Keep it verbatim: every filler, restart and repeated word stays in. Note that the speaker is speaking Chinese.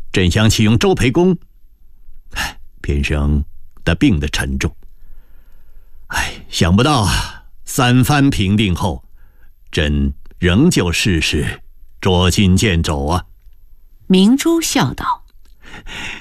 朕想启用周培公，偏生得病得沉重。哎，想不到啊，三番平定后，朕仍旧事事捉襟见肘啊。 明珠笑道：